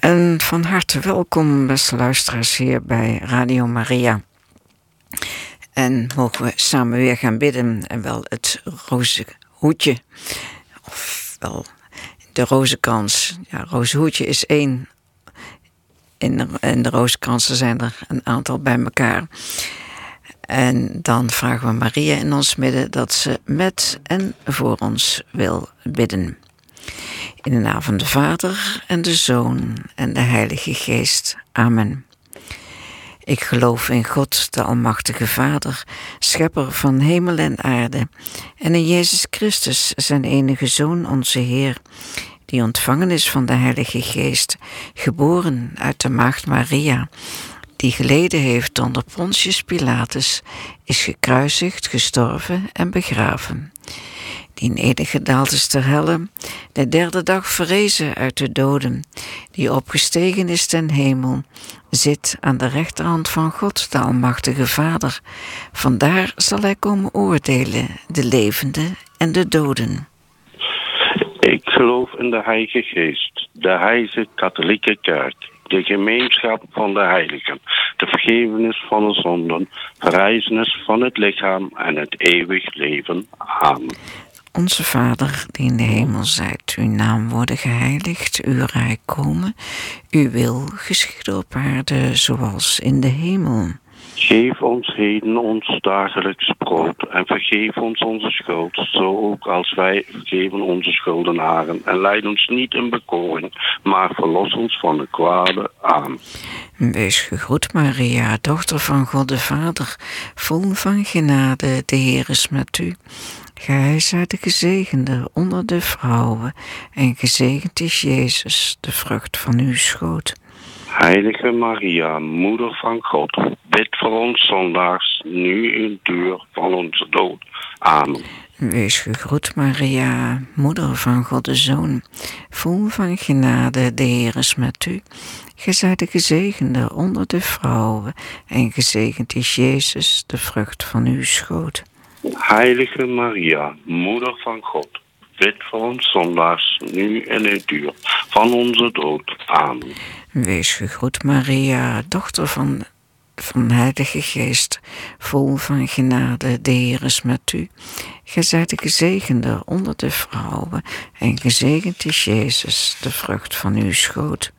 En van harte welkom, beste luisteraars, hier bij Radio Maria. En mogen we samen weer gaan bidden en wel het rozenhoedje, of wel de rozenkrans. Ja, rozenhoedje is één en de rozenkransen zijn er een aantal bij elkaar. En dan vragen we Maria in ons midden dat ze met en voor ons wil bidden. In de naam van de Vader en de Zoon en de Heilige Geest. Amen. Ik geloof in God, de Almachtige Vader, schepper van hemel en aarde, en in Jezus Christus, zijn enige Zoon, onze Heer, die ontvangen is van de Heilige Geest, geboren uit de maagd Maria, die geleden heeft onder Pontius Pilatus, is gekruisigd, gestorven en begraven, die nedergedaald is ter helle, de derde dag verrezen uit de doden, die opgestegen is ten hemel, zit aan de rechterhand van God, de Almachtige Vader. Vandaar zal hij komen oordelen, de levenden en de doden. Ik geloof in de Heilige Geest, de Heilige Katholieke Kerk, de gemeenschap van de heiligen, de vergevenis van de zonden, verrijzenis van het lichaam en het eeuwig leven. Amen. Onze Vader, die in de hemel zijt, uw naam worden geheiligd, uw rijk komen, uw wil geschieden op aarde zoals in de hemel. Geef ons heden ons dagelijks brood en vergeef ons onze schuld, zo ook als wij vergeven onze schuldenaren. En leid ons niet in bekoring, maar verlos ons van de kwade. Amen. Wees gegroet, Maria, dochter van God de Vader, vol van genade, de Heer is met u. Gij zijt de gezegende onder de vrouwen, en gezegend is Jezus, de vrucht van uw schoot. Heilige Maria, moeder van God, bid voor ons zondaars, nu in het uur van onze dood. Amen. Wees gegroet, Maria, moeder van God de Zoon, vol van genade, de Heer is met u. Gij zijt de gezegende onder de vrouwen, en gezegend is Jezus, de vrucht van uw schoot. Heilige Maria, moeder van God, bid voor ons zondaars, nu en in het uur van onze dood. Amen. Wees gegroet, Maria, dochter van Heilige Geest, vol van genade, de Heer is met u. Gij zijt de gezegende onder de vrouwen, en gezegend is Jezus, de vrucht van uw schoot.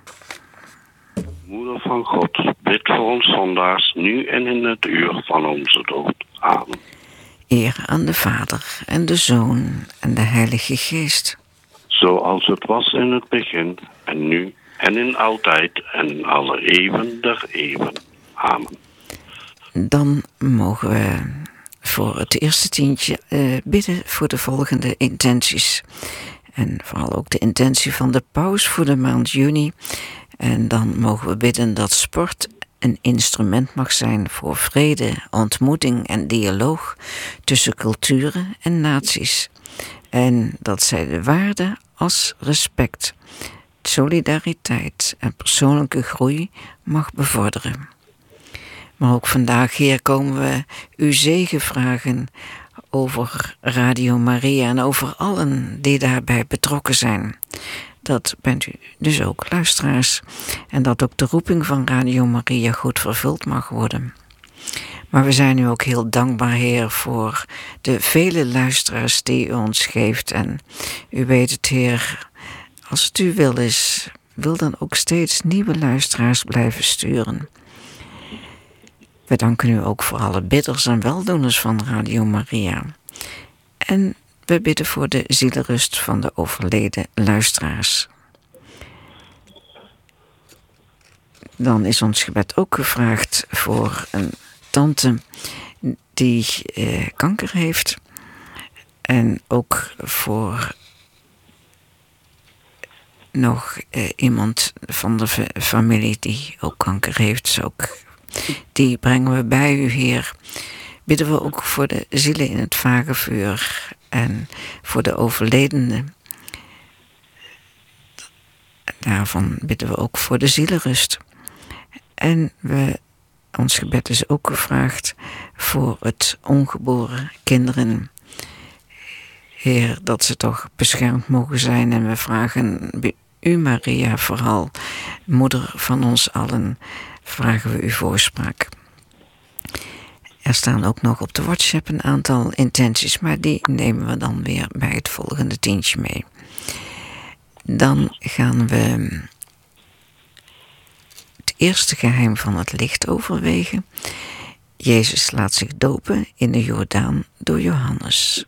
Moeder van God, bid voor ons zondaars, nu en in het uur van onze dood. Amen. Eer aan de Vader en de Zoon en de Heilige Geest. Zoals het was in het begin, en nu, en in altijd, en in alle eeuwen der eeuwen. Amen. Dan mogen we voor het eerste tientje bidden voor de volgende intenties. En vooral ook de intentie van de paus voor de maand juni. En dan mogen we bidden dat sport een instrument mag zijn voor vrede, ontmoeting en dialoog tussen culturen en naties. En dat zij de waarden als respect, solidariteit en persoonlijke groei mag bevorderen. Maar ook vandaag, Heer, komen we uw zegen vragen over Radio Maria en over allen die daarbij betrokken zijn. Dat bent u dus ook, luisteraars. En dat ook de roeping van Radio Maria goed vervuld mag worden. Maar we zijn u ook heel dankbaar, Heer, voor de vele luisteraars die u ons geeft. En u weet het, Heer, als het uw wil is, wil dan ook steeds nieuwe luisteraars blijven sturen. We danken u ook voor alle bidders en weldoeners van Radio Maria. En we bidden voor de zielerust van de overleden luisteraars. Dan is ons gebed ook gevraagd voor een tante die kanker heeft. En ook voor nog iemand van de familie die ook kanker heeft. Dus ook die brengen we bij u, Heer. Bidden we ook voor de zielen in het vagevuur en voor de overledenen. Daarvan bidden we ook voor de zielerust. En ons gebed is ook gevraagd voor het ongeboren kinderen. Heer, dat ze toch beschermd mogen zijn. En we vragen u, Maria, vooral moeder van ons allen, vragen we uw voorspraak. Er staan ook nog op de WhatsApp een aantal intenties, maar die nemen we dan weer bij het volgende tientje mee. Dan gaan we het eerste geheim van het licht overwegen. Jezus laat zich dopen in de Jordaan door Johannes.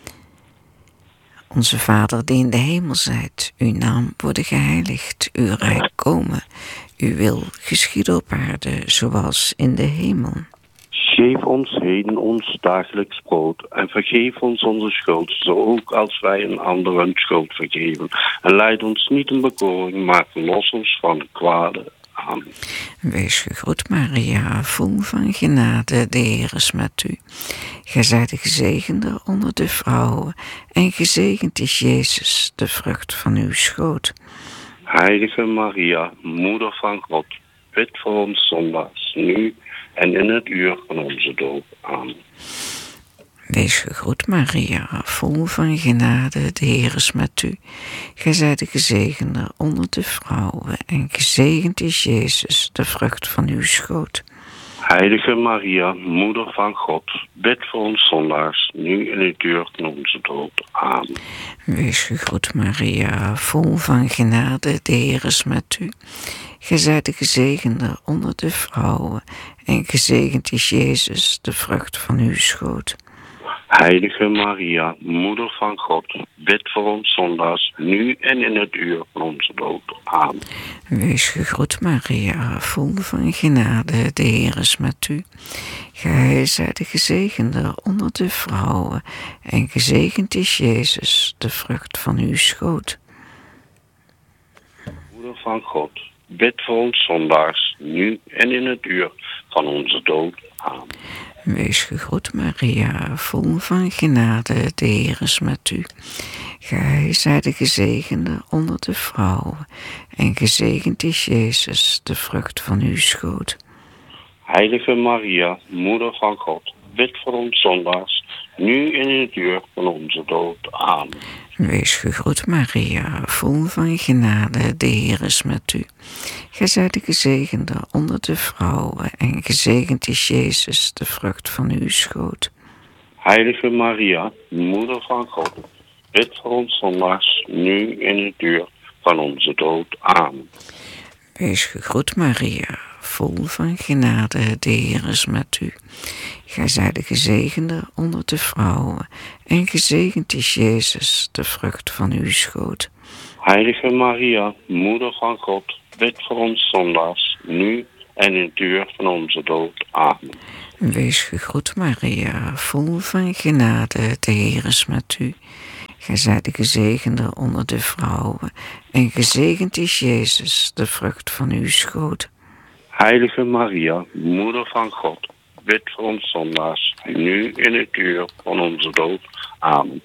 Onze Vader die in de hemel zijt, uw naam worden geheiligd, uw rijk komen, uw wil geschieden op aarde zoals in de hemel. Geef ons heden ons dagelijks brood en vergeef ons onze schuld, zo ook als wij een ander hun schuld vergeven. En leid ons niet in bekoring, maar verlos ons van het kwade. Amen. Wees gegroet Maria, vol van genade, de Heer is met u. Gij zijt de gezegende onder de vrouwen, en gezegend is Jezus, de vrucht van uw schoot. Heilige Maria, moeder van God, bid voor ons zondaars, nu en in het uur van onze dood. Amen. Wees gegroet Maria, vol van genade, de Heer is met u. Gij zijt de gezegende onder de vrouwen, en gezegend is Jezus, de vrucht van uw schoot. Heilige Maria, moeder van God, bid voor ons zondaars, nu in het uur van onze dood. Amen. Wees gegroet Maria, vol van genade, de Heer is met u. Gij zijt de gezegende onder de vrouwen, en gezegend is Jezus, de vrucht van uw schoot. Heilige Maria, moeder van God, bid voor ons zondaars, nu en in het uur van onze dood. Amen. Wees gegroet Maria, vol van genade, de Heer is met u. Gij zijt de gezegende onder de vrouwen, en gezegend is Jezus, de vrucht van uw schoot. Moeder van God, bid voor ons zondaars, nu en in het uur van onze dood. Amen. Wees gegroet Maria, vol van genade, de Heer is met u. Gij zijt de gezegende onder de vrouwen, en gezegend is Jezus, de vrucht van uw schoot. Heilige Maria, moeder van God, bid voor ons zondaars, nu en in het uur van onze dood. Amen. Wees gegroet Maria, vol van genade, de Heer is met u. Gij zijt de gezegende onder de vrouwen, en gezegend is Jezus, de vrucht van uw schoot. Heilige Maria, moeder van God, bid voor ons zondaars, nu in het uur van onze dood. Amen. Wees gegroet Maria, vol van genade, de Heer is met u. Gij zijt de gezegende onder de vrouwen, en gezegend is Jezus, de vrucht van uw schoot. Heilige Maria, moeder van God, bid voor ons zondaars, nu en in het uur van onze dood. Amen. Wees gegroet Maria, vol van genade, de Heer is met u. Gij zijt de gezegende onder de vrouwen, en gezegend is Jezus, de vrucht van uw schoot. Heilige Maria, moeder van God, bid voor ons zondaars, nu in het uur van onze dood. Amen.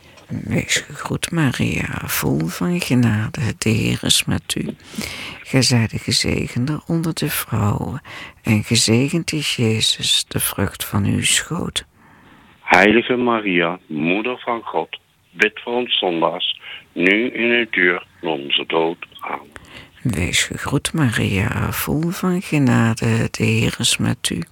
Wees gegroet Maria, vol van genade, de Heer is met u. Gij zijt de gezegende onder de vrouwen, en gezegend is Jezus, de vrucht van uw schoot. Heilige Maria, moeder van God, bid voor ons zondaars, nu in het uur van onze dood. Amen. Wees gegroet Maria, vol van genade, de Heer is met u.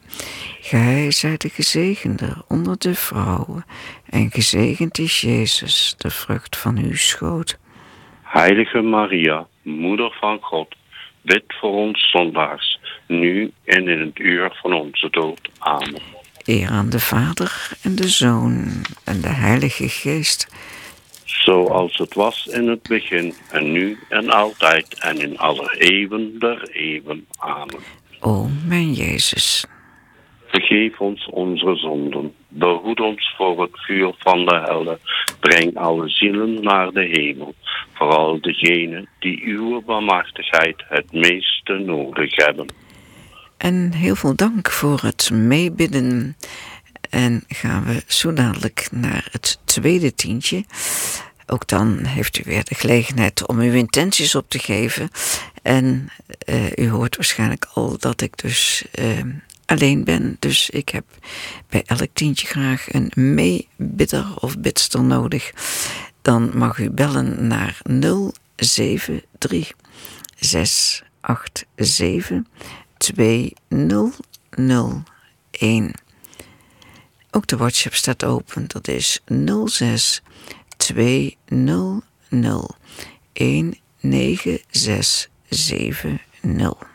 Gij zijt de gezegende onder de vrouwen, en gezegend is Jezus, de vrucht van uw schoot. Heilige Maria, moeder van God, bid voor ons zondaars, nu en in het uur van onze dood. Amen. Eer aan de Vader en de Zoon en de Heilige Geest. Zoals het was in het begin, en nu en altijd, en in alle eeuwen der eeuwen. Amen. O mijn Jezus. Vergeef ons onze zonden, behoed ons voor het vuur van de helle, breng alle zielen naar de hemel, vooral degenen die uw barmhartigheid het meeste nodig hebben. En heel veel dank voor het meebidden. En gaan we zo dadelijk naar het tweede tientje. Ook dan heeft u weer de gelegenheid om uw intenties op te geven. En u hoort waarschijnlijk al dat ik dus alleen ben. Dus ik heb bij elk tientje graag een meebidder of bidster nodig. Dan mag u bellen naar 073 6 2001. Ook de WhatsApp staat open. Dat is 06 200 19670.